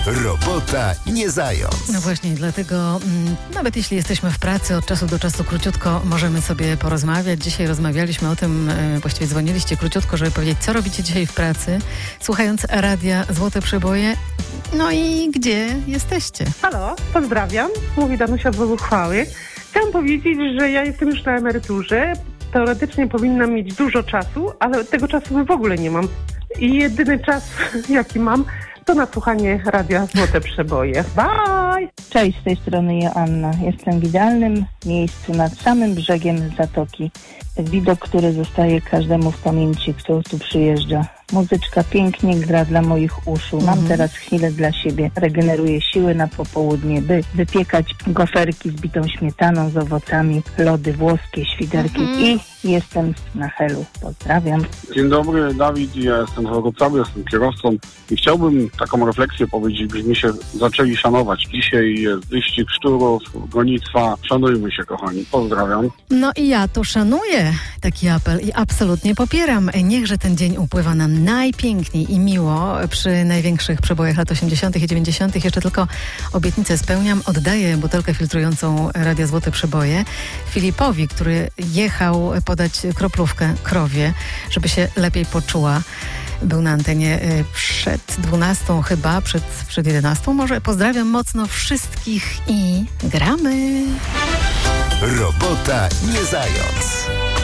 Robota nie zając. No właśnie, dlatego nawet jeśli jesteśmy w pracy, od czasu do czasu króciutko możemy sobie porozmawiać. Dzisiaj rozmawialiśmy o tym, właściwie dzwoniliście króciutko, żeby powiedzieć, co robicie dzisiaj w pracy, słuchając radia Złote Przeboje. No i gdzie jesteście? Halo, pozdrawiam. Mówi Danusia z Uchwały. Chciałam powiedzieć, że ja jestem już na emeryturze. Teoretycznie powinnam mieć dużo czasu, ale tego czasu w ogóle nie mam. I jedyny czas, jaki mam, to na słuchanie radia Złote Przeboje. Bye! Cześć, z tej strony Joanna. Jestem w idealnym miejscu nad samym brzegiem zatoki. Widok, który zostaje każdemu w pamięci, kto tu przyjeżdża. Muzyczka pięknie gra dla moich uszu. Mam teraz chwilę dla siebie. Regeneruję siły na popołudnie, by wypiekać goferki z bitą śmietaną, z owocami, lody włoskie, świderki i jestem na helu. Pozdrawiam. Dzień dobry, Dawid. Ja jestem z Wrocławia, jestem kierowcą i chciałbym taką refleksję powiedzieć, byśmy się zaczęli szanować. Dzisiaj jest wyścig szczurów, gonitwa. Szanujmy się, kochani. Pozdrawiam. No i ja to szanuję, taki apel, i absolutnie popieram. Niechże ten dzień upływa nam najpiękniej i miło przy największych przebojach lat 80. i 90. Jeszcze tylko obietnicę spełniam. Oddaję butelkę filtrującą Radia Złote Przeboje Filipowi, który jechał podać kroplówkę krowie, żeby się lepiej poczuła. Był na antenie przed 12 chyba, przed 11 może. Pozdrawiam mocno wszystkich i gramy. Robota nie zając.